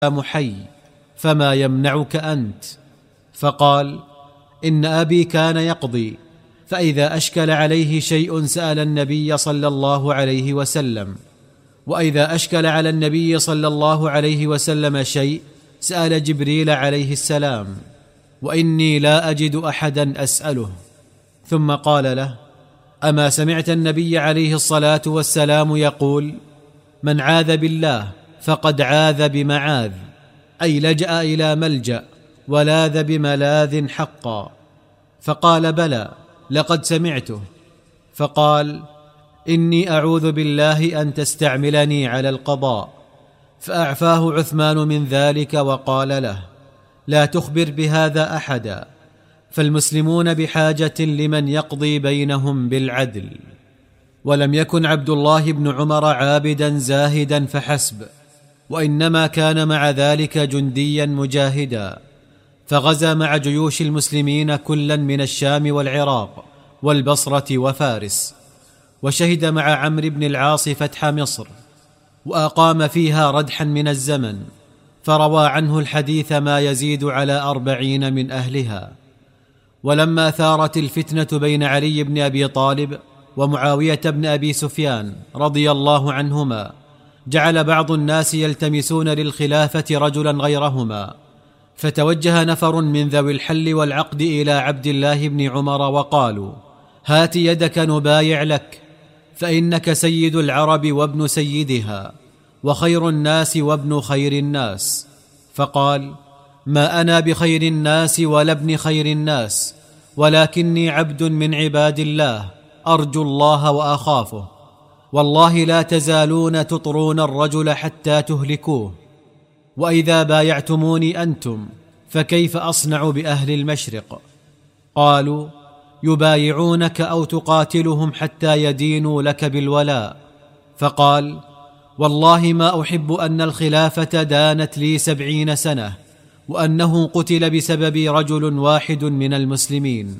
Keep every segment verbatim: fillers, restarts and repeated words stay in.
حي، فما يمنعك أنت؟ فقال: إن أبي كان يقضي، فإذا أشكل عليه شيء سأل النبي صلى الله عليه وسلم، وإذا أشكل على النبي صلى الله عليه وسلم شيء سأل جبريل عليه السلام، وإني لا أجد أحدا أسأله. ثم قال له: أما سمعت النبي عليه الصلاة والسلام يقول: من عاذ بالله فقد عاذ بمعاذ، أي لجأ إلى ملجأ ولاذ بملاذ حقا. فقال: بلى، لقد سمعته. فقال: إني أعوذ بالله أن تستعملني على القضاء. فأعفاه عثمان من ذلك وقال له: لا تخبر بهذا أحدا، فالمسلمون بحاجة لمن يقضي بينهم بالعدل. ولم يكن عبد الله بن عمر عابدا زاهدا فحسب، وإنما كان مع ذلك جنديا مجاهدا، فغزا مع جيوش المسلمين كلا من الشام والعراق والبصرة وفارس، وشهد مع عمرو بن العاص فتح مصر، وأقام فيها ردحا من الزمن، فروى عنه الحديث ما يزيد على أربعين من أهلها. ولما ثارت الفتنة بين علي بن أبي طالب ومعاوية بن أبي سفيان رضي الله عنهما، جعل بعض الناس يلتمسون للخلافة رجلا غيرهما، فتوجه نفر من ذوي الحل والعقد إلى عبد الله بن عمر وقالوا: هات يدك نبايع لك، فإنك سيد العرب وابن سيدها، وخير الناس وابن خير الناس. فقال: ما أنا بخير الناس ولا ابن خير الناس، ولكني عبد من عباد الله أرجو الله وأخافه، والله لا تزالون تطرون الرجل حتى تهلكوه، وإذا بايعتموني أنتم فكيف أصنع بأهل المشرق؟ قالوا: يبايعونك أو تقاتلهم حتى يدينوا لك بالولاء. فقال: والله ما أحب أن الخلافة دانت لي سبعين سنة، وأنه قتل بسببي رجل واحد من المسلمين.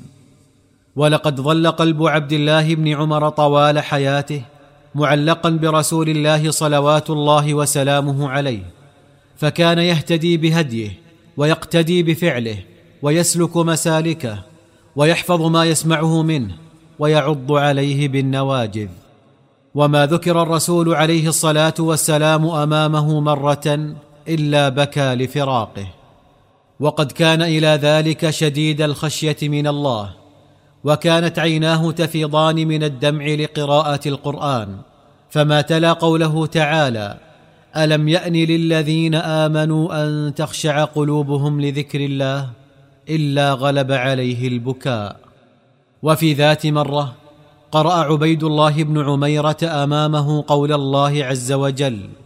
ولقد ظل قلب عبد الله بن عمر طوال حياته معلقا برسول الله صلوات الله وسلامه عليه، فكان يهتدي بهديه ويقتدي بفعله ويسلك مسالكه ويحفظ ما يسمعه منه ويعض عليه بالنواجذ. وما ذكر الرسول عليه الصلاة والسلام أمامه مرة إلا بكى لفراقه، وقد كان إلى ذلك شديد الخشية من الله، وكانت عيناه تفيضان من الدمع لقراءة القرآن، فما تلا قوله تعالى: ألم يأن للذين آمنوا أن تخشع قلوبهم لذكر الله، إلا غلب عليه البكاء. وفي ذات مرة قرأ عبيد الله بن عميرة أمامه قول الله عز وجل: